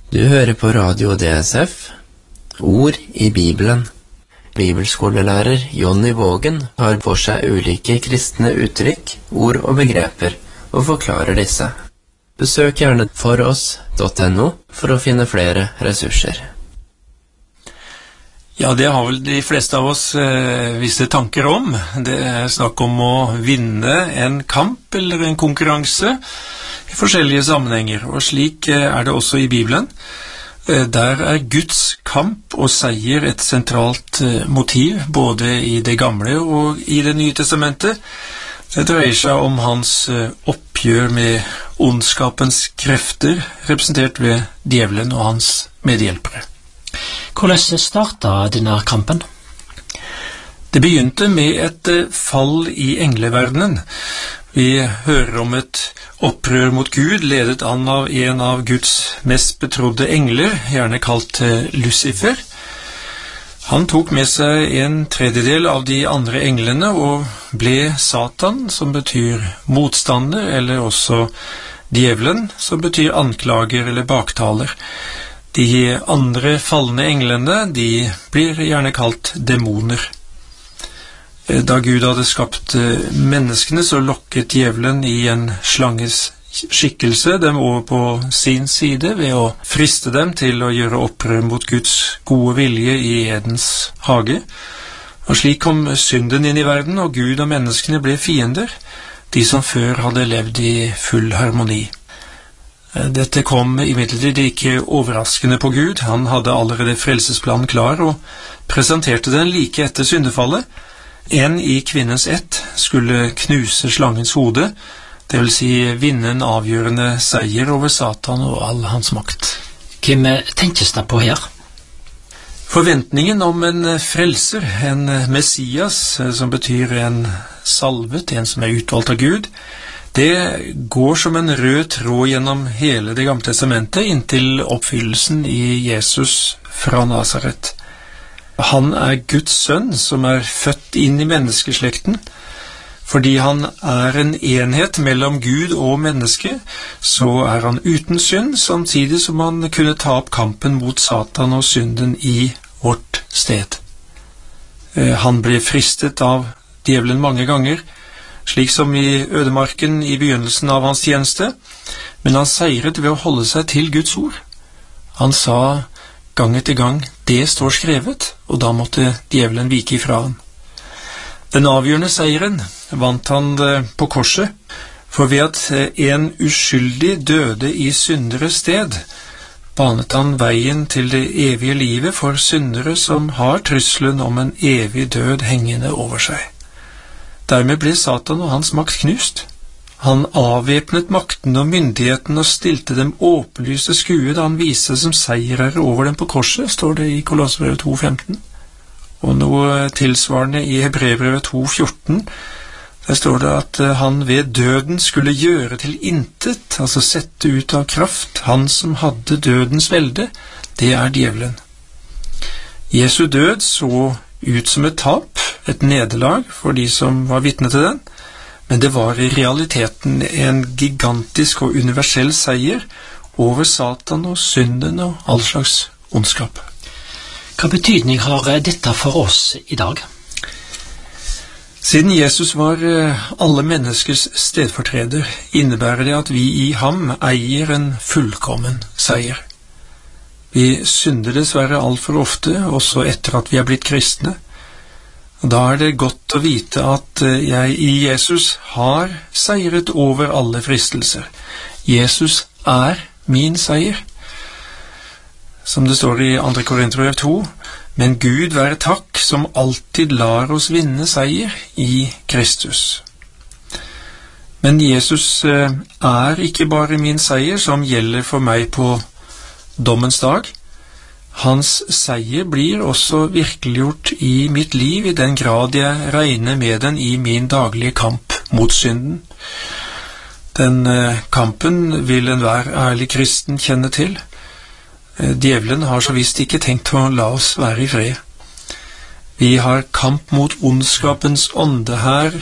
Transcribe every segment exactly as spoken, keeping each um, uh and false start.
Du hører på Radio D S F, Ord i Bibelen. Bibelskolelærer Jonny Vågen har for seg ulike kristne uttrykk, ord og begreper, og forklarer disse. Besøk gjerne foross punktum no for å finne flere ressurser. Ja, det har vel de fleste av oss eh, visse tanker om. Det er snakk om å vinne en kamp eller en konkurranse i forskjellige sammenhenger, og slik eh, er det også i Bibelen. Eh, der er Guds kamp og seier et sentralt eh, motiv, både i det gamle og i det nye testamentet. Det dreier seg om hans eh, oppgjør med ondskapens krefter, representert ved djevelen og hans medhjelpere. Hvordan startet denne kampen? Det begynte med et fall i engleverdenen. Vi hører om et opprør mot Gud, ledet an av en av Guds mest betrodde engler, gjerne kalt Lucifer. Han tok med seg en tredjedel av de andre englene og ble Satan, som betyr motstander, eller også djevelen, som betyr anklager eller baktaler. De andre fallende englene, de blir gjerne kalt demoner. Da Gud hadde skapt menneskene, så lokket djevelen i en slanges skikkelse dem over på sin side ved å friste dem til å gjøre opprør mot Guds gode vilje i Edens hage. Og slik kom synden inn i verden, og Gud og menneskene ble fiender, de som før hadde levd i full harmoni. Dette kom imidlertid ikke overraskende på Gud. Han hadde allerede frelsesplanen klar og presenterte den like etter syndefallet. En i kvinnens ett skulle knuse slangens hode, det vil si vinne en avgjørende seier over Satan og all hans makt. Hvem tenkes det på her? Forventningen om en frelser, en Messias, som betyr en salvet, en som er utvalgt av Gud, det går som en rød tråd gjennom hele det gamle testamentet inntil oppfyllelsen i Jesus fra Nazaret. Han er Guds sønn som er født inn i menneskeslekten. Fordi han er en enhet mellom Gud og menneske, så er han uten synd, samtidig som han kunne ta opp kampen mot Satan og synden i vårt sted. Han ble fristet av djevelen mange ganger, slik som i ødemarken i begynnelsen av hans tjeneste, men han seiret ved å holde seg til Guds ord. Han sa gang etter gang, det står skrevet, og da måtte djevelen vike ifra han. Den avgjørende seieren vant han på korset, for ved at en uskyldig døde i synderes sted, banet han veien til det evige livet for syndere som har trusselen om en evig død hengende over seg. Dermed ble Satan og hans makt knust. Han avvæpnet makten og myndigheten og stilte dem åpenlyse skue da han viste som seierere over dem på korset, står det i Kolosserbrevet to femten. Og noe tilsvarende i Hebreerbrevet to fjorten, der står det at han ved døden skulle gjøre til intet, altså sette ut av kraft, han som hadde dødens velde, det er djevelen. Jesu død så ut som et tap, et nederlag for de som var vitne til den, men det var i realiteten en gigantisk og universell seier over Satan og synden og all slags ondskap. Hva betydning har dette for oss i dag? Siden Jesus var alle menneskers stedfortreder, innebærer det at vi i ham eier en fullkommen seier. Vi synder dessverre alt for ofte, også etter at vi er blitt kristne. Og da er det godt å vite at jeg i Jesus har seiret over alle fristelser. Jesus er min seier. Som det står i andre Korinterbrev to, men Gud være takk som alltid lar oss vinne seier i Kristus. Men Jesus er ikke bare min seier som gjelder for meg på dommens dag. Hans seier blir også virkeliggjort i mitt liv i den grad jeg regner med den i min daglige kamp mot synden. Den eh, kampen vil enhver ærlig kristen kjenne til. Eh, djevelen har så visst ikke tenkt å la oss være i fred. Vi har kamp mot ondskapens ånde her,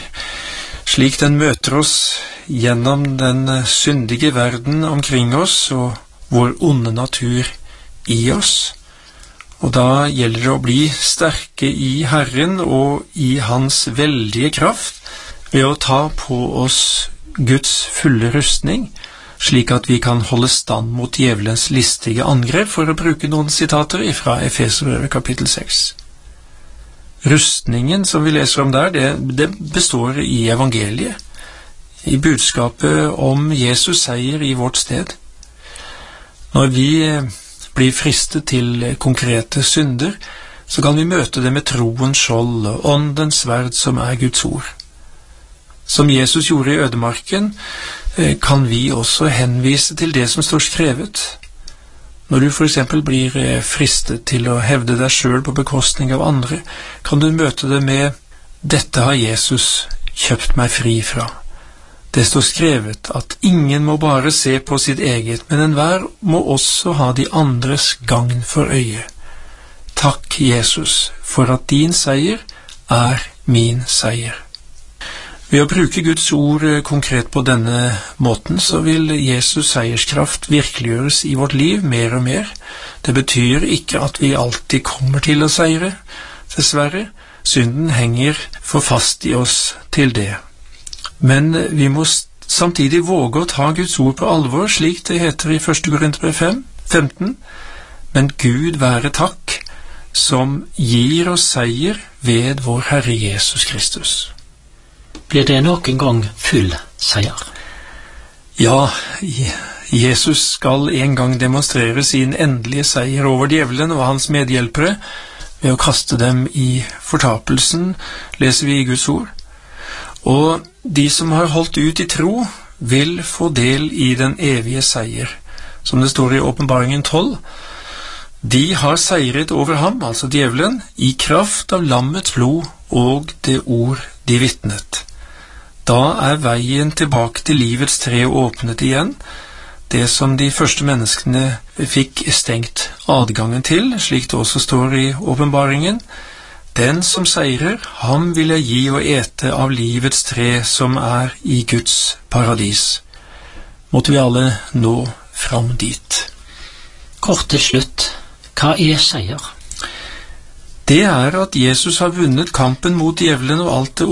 slik den møter oss gjennom den syndige verden omkring oss, og vår onde natur i oss. Og da gjelder det å bli sterke i Herren og i Hans veldige kraft ved å ta på oss Guds fulle rustning, slik at vi kan holde stand mot djevelens listige angrep, for å bruke noen sitater fra Efeserbrevet kapittel seks. Rustningen som vi leser om der, det, det består i evangeliet, i budskapet om Jesus seier i vårt sted. Når vi blir fristet til konkrete synder, så kan vi møte det med troens skjold og åndens sverd som er Guds ord. Som Jesus gjorde i ødemarken, kan vi også henvise til det som står skrevet. Når du for eksempel blir fristet til å hevde deg selv på bekostning av andre, kan du møte det med «Dette har Jesus kjøpt meg fri fra». Det står skrevet at ingen må bare se på sitt eget, men enhver må også ha de andres gagn for øye. Takk, Jesus, for at din seier er min seier. Ved å bruke Guds ord konkret på denne måten, så vil Jesus seierskraft virkeliggjøres i vårt liv mer og mer. Det betyr ikke at vi alltid kommer til å seire, dessverre. Synden henger for fast i oss til det. Men vi må samtidig våge å ta Guds ord på alvor, slik det heter i første Korinterbrev fem femten. Men Gud være takk, som gir oss seier ved vår Herre Jesus Kristus. Blir det noen gang full seier? Ja, Jesus skal en gang demonstrere sin endelige seier over djevelen og hans medhjelpere ved å kaste dem i fortapelsen, leser vi i Guds ord. Og de som har holdt ut i tro, vil få del i den evige seier. Som det står i Åpenbaringen tolv, de har seiret over ham, altså djevelen, i kraft av lammets blod og det ord de vittnet. Da er veien tilbake til livets tre åpnet igjen, det som de første menneskene fikk stengt adgangen til, slik det også står i Åpenbaringen. Den som seirer, ham vil jeg gi å ete av livets tre som er i Guds paradis. Måtte vi alle nå fram dit. Kort til slutt, hva er seier? Det er at Jesus har vunnet kampen mot djevelen og alt det